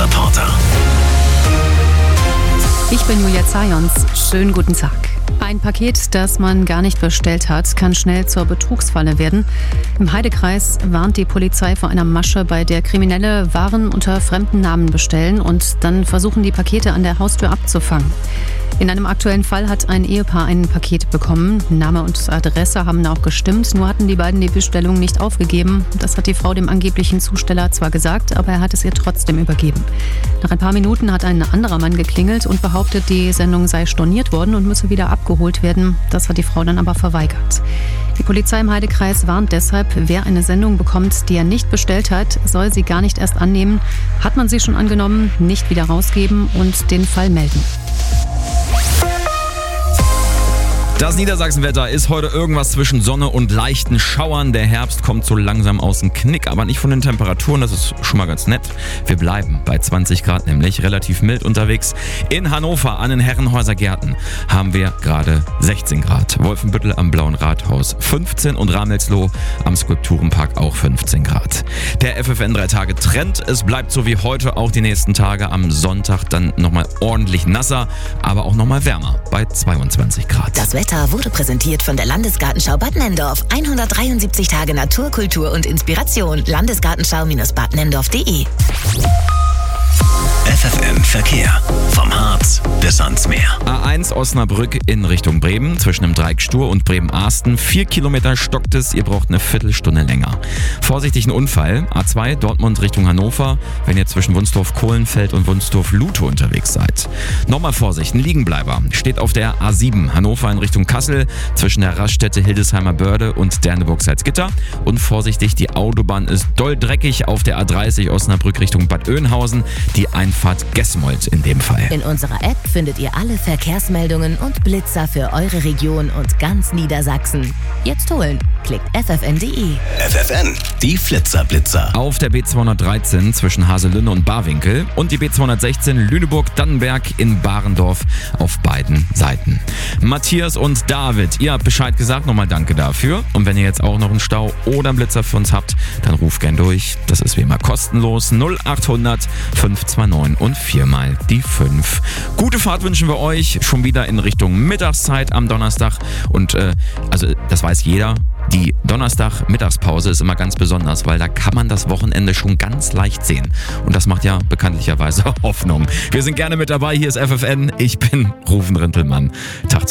Reporter. Ich bin Julia Zajons. Schönen guten Tag. Ein Paket, das man gar nicht bestellt hat, kann schnell zur Betrugsfalle werden. Im Heidekreis warnt die Polizei vor einer Masche, bei der Kriminelle Waren unter fremden Namen bestellen und dann versuchen, die Pakete an der Haustür abzufangen. In einem aktuellen Fall hat ein Ehepaar ein Paket bekommen. Name und Adresse haben auch gestimmt, nur hatten die beiden die Bestellung nicht aufgegeben. Das hat die Frau dem angeblichen Zusteller zwar gesagt, aber er hat es ihr trotzdem übergeben. Nach ein paar Minuten hat ein anderer Mann geklingelt und behauptet, die Sendung sei storniert worden und müsse wieder abgeholt werden. Das hat die Frau dann aber verweigert. Die Polizei im Heidekreis warnt deshalb, wer eine Sendung bekommt, die er nicht bestellt hat, soll sie gar nicht erst annehmen. Hat man sie schon angenommen, nicht wieder rausgeben und den Fall melden. Das Niedersachsenwetter ist heute irgendwas zwischen Sonne und leichten Schauern. Der Herbst kommt so langsam aus dem Knick, aber nicht von den Temperaturen, das ist schon mal ganz nett. Wir bleiben bei 20 Grad nämlich, relativ mild unterwegs. In Hannover an den Herrenhäuser Gärten haben wir gerade 16 Grad. Wolfenbüttel am Blauen Rathaus 15 und Ramelsloh am Skulpturenpark auch 15 Grad. Der FFN 3-Tage-Trend, es bleibt so wie heute auch die nächsten Tage. Am Sonntag dann nochmal ordentlich nasser, aber auch nochmal wärmer bei 22 Grad. Das Wetter wurde präsentiert von der Landesgartenschau Bad Nenndorf. 173 Tage Natur, Kultur und Inspiration. Landesgartenschau-badnenndorf.de. FFN Verkehr. Vom Harz bis ans Meer. A1 Osnabrück in Richtung Bremen, zwischen dem Dreieck Stur und Bremen-Arsten. 4 Kilometer stockt es, ihr braucht eine Viertelstunde länger. Vorsichtig, ein Unfall. A2 Dortmund Richtung Hannover, wenn ihr zwischen Wunsdorf-Kohlenfeld und Wunsdorf-Lute unterwegs seid. Nochmal Vorsicht, ein Liegenbleiber. Steht auf der A7 Hannover in Richtung Kassel, zwischen der Raststätte Hildesheimer Börde und Derneburg-Salzgitter. Und vorsichtig, die Autobahn ist doll dreckig auf der A30 Osnabrück Richtung Bad Oeynhausen. Die Einfahrt Gesmold in dem Fall. In unserer App findet ihr alle Verkehrsmeldungen und Blitzer für eure Region und ganz Niedersachsen. Jetzt holen. Klickt ffn.de. FFN, die Flitzer-Blitzer. Auf der B213 zwischen Haselünne und Barwinkel und die B216 Lüneburg-Dannenberg in Barendorf auf beiden Seiten. Matthias und David, ihr habt Bescheid gesagt, nochmal danke dafür. Und wenn ihr jetzt auch noch einen Stau oder einen Blitzer für uns habt, dann ruft gern durch. Das ist wie immer kostenlos 0800 529 und 4 mal die 5. Gute Fahrt wünschen wir euch, schon wieder in Richtung Mittagszeit am Donnerstag. Und also das weiß jeder, die Donnerstag-Mittagspause ist immer ganz besonders, weil da kann man das Wochenende schon ganz leicht sehen. Und das macht ja bekanntlicherweise Hoffnung. Wir sind gerne mit dabei, hier ist FFN. Ich bin Rufen Rintelmann. Tag